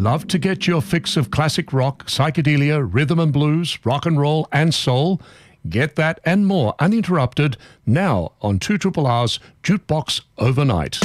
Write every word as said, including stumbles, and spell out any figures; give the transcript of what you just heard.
Love to get your fix of classic rock, psychedelia, rhythm and blues, rock and roll and soul? Get that and more uninterrupted now on two Triple R's Jukebox Overnight.